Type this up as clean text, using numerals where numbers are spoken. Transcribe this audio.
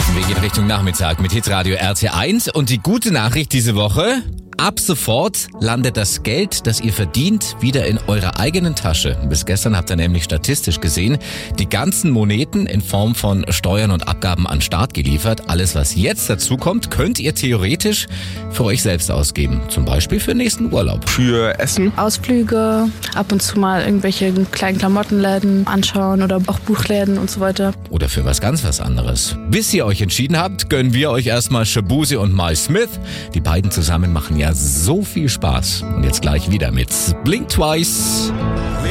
Wir gehen Richtung Nachmittag mit Hitradio RT1 und die gute Nachricht diese Woche: ab sofort landet das Geld, das ihr verdient, wieder in eurer eigenen Tasche. Bis gestern habt ihr nämlich statistisch gesehen die ganzen Moneten in Form von Steuern und Abgaben an den Staat geliefert. Alles, was jetzt dazu kommt, könnt ihr theoretisch für euch selbst ausgeben. Zum Beispiel für den nächsten Urlaub. Für Essen. Ausflüge, ab und zu mal irgendwelche kleinen Klamottenläden anschauen oder auch Buchläden und so weiter. Oder für was anderes. Bis ihr euch entschieden habt, gönnen wir euch erstmal Shaboozey und Miles Smith. Die beiden zusammen machen ja so viel Spaß. Und jetzt gleich wieder mit Blink Twice.